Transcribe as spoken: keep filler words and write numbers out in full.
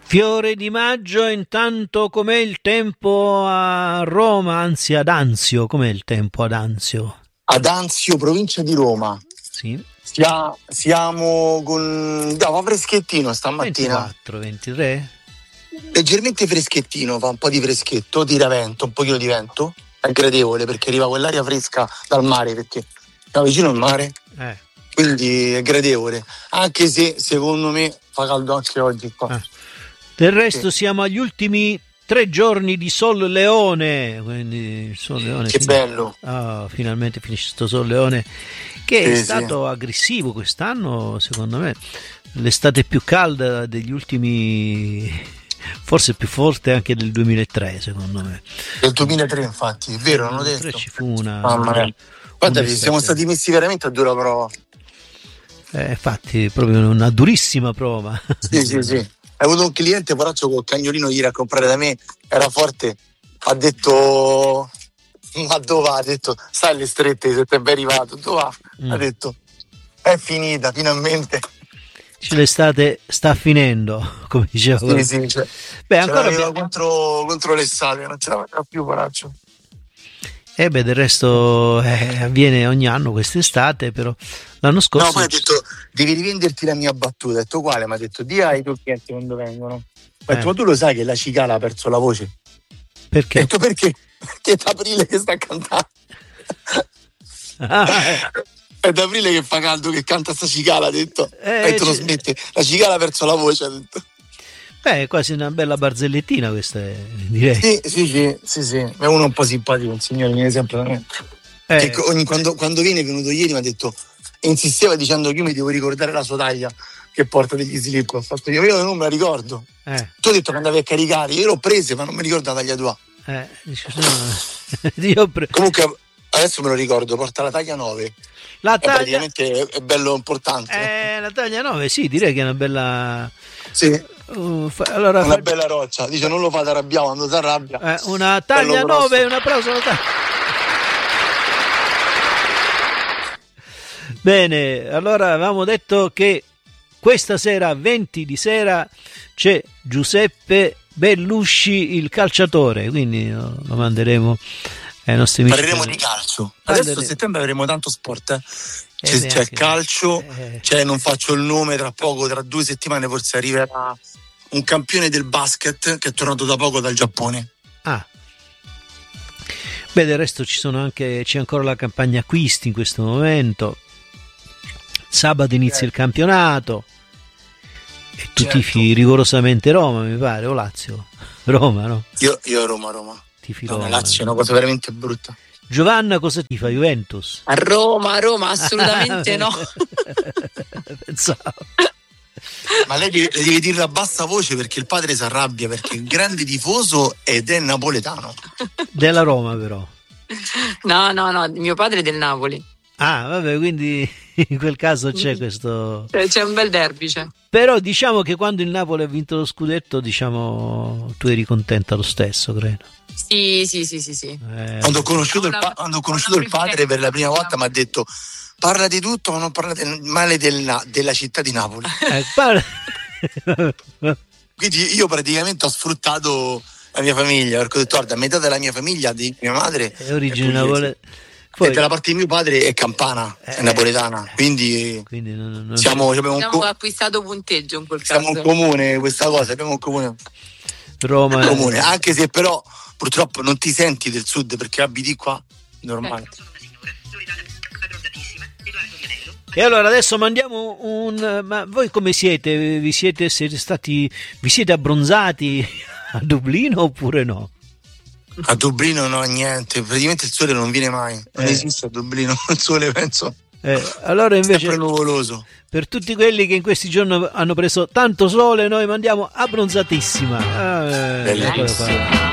Fiore di maggio, intanto com'è il tempo a Roma, anzi ad Anzio, com'è il tempo ad Anzio? Ad Anzio, provincia di Roma. Sì. Sia, siamo con... No, va freschettino stamattina. ventiquattro, ventitré? Leggermente freschettino, fa un po' di freschetto, tira vento, un pochino di vento. È gradevole perché arriva quell'aria fresca dal mare, perché siamo vicino al mare. Eh. Quindi è gradevole. Anche se, secondo me, fa caldo anche oggi qua. Ah. Del resto sì. Siamo agli ultimi tre giorni di Sol Leone, quindi il Sol Leone che fin- bello. Ah, finalmente finisce sto Sol Leone che sì, è stato sì. aggressivo quest'anno, secondo me l'estate più calda degli ultimi, forse più forte anche del duemilatré, secondo me. Del duemilatré, infatti, è vero, hanno detto. Ci fu una Mamma mia. Guarda, siamo stati messi veramente a dura prova. Eh, infatti, proprio una durissima prova. Sì, sì, sì. Hai avuto un cliente, poraccio, col cagnolino ieri a comprare da me, era forte, ha detto, ma dove va? Ha detto, sai alle strette, se te è ben arrivato, dove va? Mm. Ha detto, è finita, finalmente. L'estate sta finendo, come dicevo. Sì, sì, cioè, beh, ancora abbiamo... contro, contro l'estate, non ce la faceva più, poraccio. Eh beh, del resto eh, avviene ogni anno quest'estate, però l'anno scorso... No, poi ha detto, devi rivenderti la mia battuta. Ho detto, quale? Mi ha detto, di ai tuoi clienti quando vengono. Ho detto, eh. ma tu lo sai che la cicala ha perso la voce? Perché? Ho detto, perché? Perché è d'aprile che sta cantando. Ah, eh. È d'aprile che fa caldo, che canta sta cicala, ha detto. Eh, ha detto, non smette. La cicala ha perso la voce, ha detto. Beh, è quasi una bella barzellettina questa, direi. Sì, sì, sì, sì, sì. È uno un po' simpatico, il signore viene sempre da me. Eh. Che ogni, quando, quando viene, è venuto ieri, mi ha detto, insisteva dicendo che io mi devo ricordare la sua taglia, che porta degli slip. Ho fatto io, io non me la ricordo. Eh. Tu hai detto che andavi a caricare, io l'ho presa, ma non mi ricordo la taglia tua. Eh, no. io pre- Comunque, adesso me lo ricordo, porta la taglia nove. La taglia... praticamente è, è bello importante. Eh, la taglia nove, sì, direi che è una bella... Sì. Uh, fa... allora, una fa... bella roccia, dice non lo fate arrabbiare quando si arrabbia. Eh, una taglia nove, un applauso alla taglia. Bene, allora avevamo detto che questa sera, venti di sera, c'è Giuseppe Bellusci, il calciatore, quindi lo, lo manderemo ai nostri amici. Parleremo di calcio. Adesso a settembre avremo tanto sport, eh. C'è, eh, c'è il calcio, eh. C'è, non faccio il nome, tra poco, tra due settimane forse arriverà un campione del basket che è tornato da poco dal Giappone. Ah. Beh, del resto ci sono anche, c'è ancora la campagna acquisti in questo momento. Sabato inizia eh. il campionato e tu certo. tifi rigorosamente Roma, mi pare, o Lazio? Roma, no? Io, io Roma, Roma. Tifi no, Roma. Lazio è una cosa veramente brutta. Giovanna, cosa tifa? Juventus? A Roma, a Roma, assolutamente no. Pensavo. Ma lei deve, deve dirlo a bassa voce perché il padre si arrabbia, perché è un grande tifoso ed è napoletano. Della Roma però. No, no, no, mio padre è del Napoli. Ah, vabbè, quindi in quel caso c'è questo... C'è un bel derby, c'è. Però diciamo che quando il Napoli ha vinto lo scudetto, diciamo, tu eri contenta lo stesso, credo. Sì, sì, sì, sì, sì. Eh, quando ho conosciuto, il, pa- quando ho conosciuto il padre per la prima volta mi ha detto parla di tutto ma non parlate male della, della città di Napoli. Eh, parla... Quindi io praticamente ho sfruttato la mia famiglia, perché ho detto guarda, metà della mia famiglia di mia madre è origine napoletana. Poi, e dalla parte di mio padre è campana, eh, è napoletana, quindi, quindi non, non siamo, abbiamo un co- acquistato punteggio in quel caso. Siamo in comune questa cosa, abbiamo un comune. Roma è comune, anche se però purtroppo non ti senti del sud perché abiti qua, normale. E allora adesso mandiamo un... Ma voi come siete? Vi siete, siete stati... Vi siete abbronzati a Dublino oppure no? A Dublino no, niente, praticamente il sole non viene mai, non eh. esiste a Dublino il sole, penso. Eh, allora invece sempre nuvoloso. Per tutti quelli che in questi giorni hanno preso tanto sole, noi mandiamo abbronzatissima. Eh,